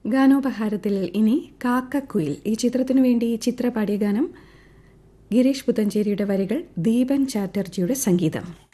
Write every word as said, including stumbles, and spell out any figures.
ഗാനോപഹാരത്തിൽ ഇനി കാക്കക്കുയിൽ. ഈ ചിത്രത്തിനു വേണ്ടി ചിത്ര പാടിയ ഗാനം. ഗിരീഷ് പുത്തഞ്ചേരിയുടെ വരികൾ, ദീപൻ ചാറ്റർജിയുടെ സംഗീതം.